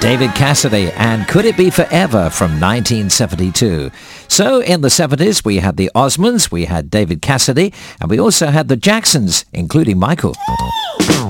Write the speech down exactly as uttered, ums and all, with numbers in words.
David Cassidy and Could It Be Forever from nineteen seventy-two. So in the seventies we had the Osmonds, we had David Cassidy, and we also had the Jacksons, including Michael.